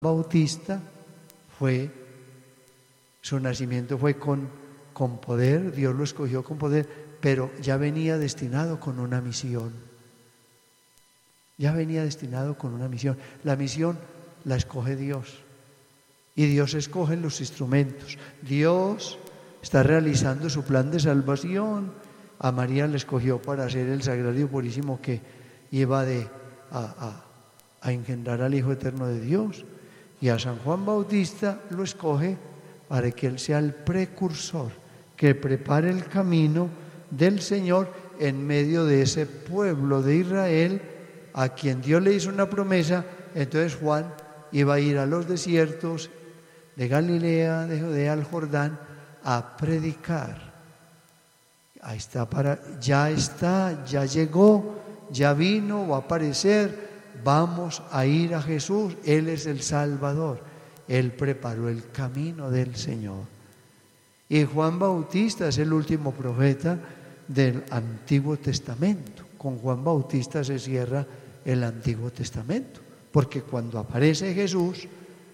Bautista su nacimiento fue con poder, Dios lo escogió con poder, pero ya venía destinado con una misión. Ya venía destinado con una misión. La misión la escoge Dios. Y Dios escoge los instrumentos. Dios está realizando su plan de salvación. A María le escogió para ser el Sagrario Purísimo que iba a engendrar al Hijo Eterno de Dios. Y a San Juan Bautista lo escoge para que él sea el precursor, que prepare el camino del Señor en medio de ese pueblo de Israel a quien Dios le hizo una promesa. Entonces Juan iba a ir a los desiertos de Galilea, de Judea, al Jordán, a predicar. Ahí está, ya llegó, ya vino, va a aparecer. Vamos a ir a Jesús, Él es el Salvador. Él preparó el camino del Señor. Y Juan Bautista es el último profeta del Antiguo Testamento. Con Juan Bautista se cierra el Antiguo Testamento, porque cuando aparece Jesús,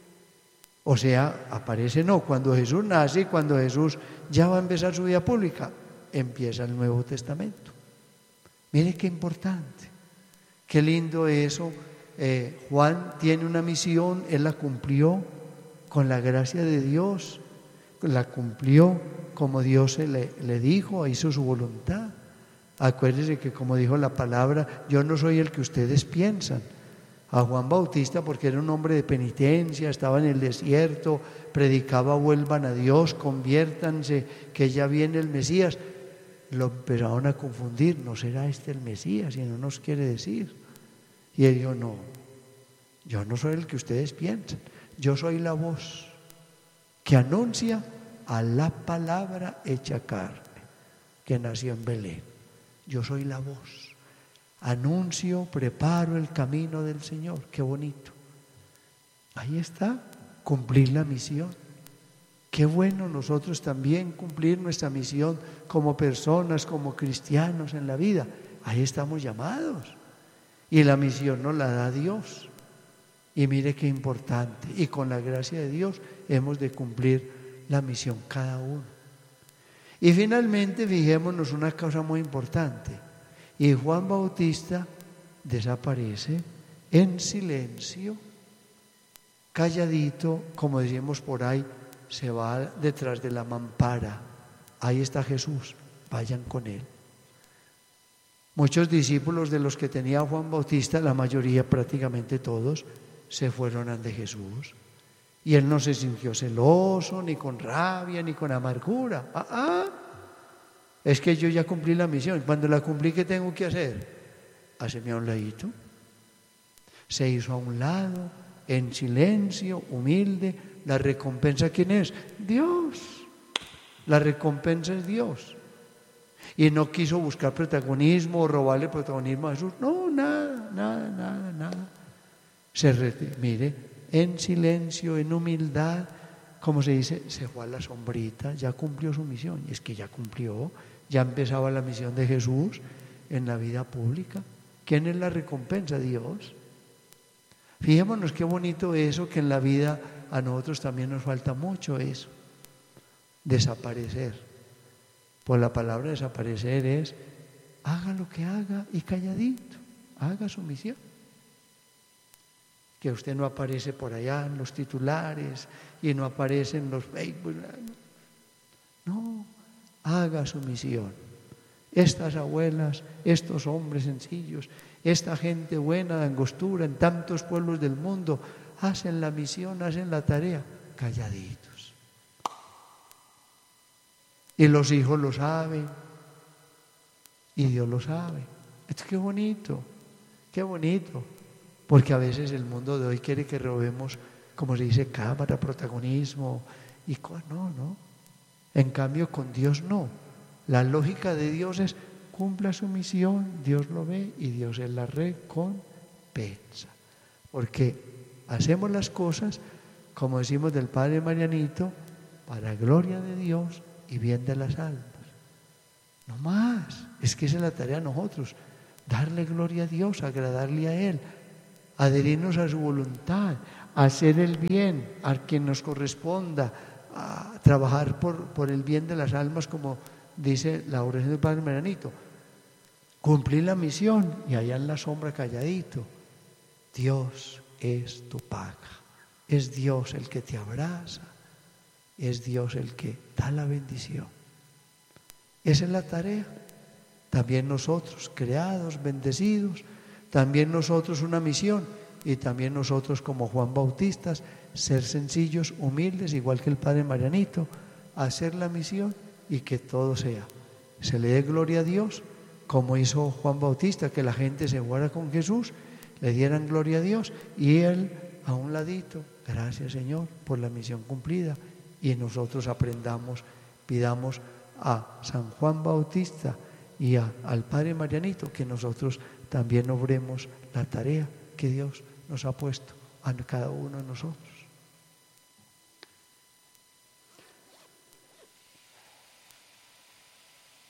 cuando Jesús nace y cuando Jesús ya va a empezar su vida pública, empieza el Nuevo Testamento. Mire qué importante. Qué lindo eso. Juan tiene una misión, él la cumplió con la gracia de Dios, la cumplió como Dios le dijo, hizo su voluntad. Acuérdense que como dijo la palabra, yo no soy el que ustedes piensan. A Juan Bautista, porque era un hombre de penitencia, estaba en el desierto, predicaba vuelvan a Dios, conviértanse, que ya viene el Mesías. Lo empezaron a confundir, no será este el Mesías, y no nos quiere decir. Y él dijo, no, yo no soy el que ustedes piensan, yo soy la voz que anuncia a la palabra hecha carne, que nació en Belén. Yo soy la voz, anuncio, preparo el camino del Señor. Qué bonito. Ahí está, cumplir la misión. Qué bueno nosotros también cumplir nuestra misión como personas, como cristianos en la vida. Ahí estamos llamados. Y la misión nos la da Dios. Y mire qué importante. Y con la gracia de Dios hemos de cumplir la misión cada uno. Y finalmente fijémonos una cosa muy importante. Y Juan Bautista desaparece en silencio, calladito, como decimos por ahí, se va detrás de la mampara. Ahí está Jesús, vayan con él. Muchos discípulos de los que tenía Juan Bautista, la mayoría, prácticamente todos, se fueron ante Jesús. Y él no se sintió celoso, ni con rabia, ni con amargura. Es que yo ya cumplí la misión. Cuando la cumplí, ¿qué tengo que hacer? Háceme a un ladito. Se hizo a un lado, en silencio, humilde. ¿La recompensa quién es? Dios. La recompensa es Dios. Y no quiso buscar protagonismo o robarle protagonismo a Jesús. No, nada. Mire, en silencio, en humildad, como se dice, se fue a la sombrita, ya cumplió su misión. Y es que ya cumplió, ya empezaba la misión de Jesús en la vida pública. ¿Quién es la recompensa? Dios. Fijémonos qué bonito eso, que en la vida a nosotros también nos falta mucho eso. Desaparecer. Pues la palabra desaparecer es, haga lo que haga y calladito, haga su misión. Que usted no aparece por allá en los titulares y no aparece en los Facebook. No, haga su misión. Estas abuelas, estos hombres sencillos, esta gente buena de Angostura en tantos pueblos del mundo, hacen la misión, hacen la tarea, calladitos. Y los hijos lo saben, y Dios lo sabe. Esto qué bonito, porque a veces el mundo de hoy quiere que robemos, como se dice, cámara, protagonismo, y no. En cambio, con Dios no. La lógica de Dios es, cumpla su misión, Dios lo ve y Dios es la recompensa. Porque hacemos las cosas, como decimos del Padre Marianito, para gloria de Dios y bien de las almas. No más, es que esa es la tarea de nosotros, darle gloria a Dios, agradarle a Él, adherirnos a su voluntad, hacer el bien a quien nos corresponda, a trabajar por el bien de las almas, como dice la oración del Padre Marianito. Cumplir la misión y allá en la sombra calladito. Dios es tu paga. Es Dios el que te abraza. Es Dios el que da la bendición. Esa es la tarea. También nosotros, creados, bendecidos, también nosotros una misión, y también nosotros como Juan Bautistas, ser sencillos, humildes, igual que el Padre Marianito, hacer la misión y que todo se le dé gloria a Dios, como hizo Juan Bautista, que la gente se fuera con Jesús, le dieran gloria a Dios, y él a un ladito, gracias Señor por la misión cumplida, y nosotros aprendamos, pidamos a San Juan Bautista y al Padre Marianito que nosotros también obremos la tarea que Dios nos ha puesto a cada uno de nosotros.